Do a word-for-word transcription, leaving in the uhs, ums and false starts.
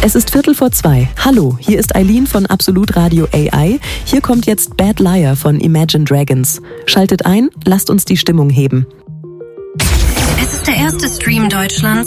Es ist Viertel vor zwei. Hallo, hier ist Eileen von Absolut Radio A I. Hier kommt jetzt Bad Liar von Imagine Dragons. Schaltet ein, lasst uns die Stimmung heben. Es ist der erste Stream Deutschlands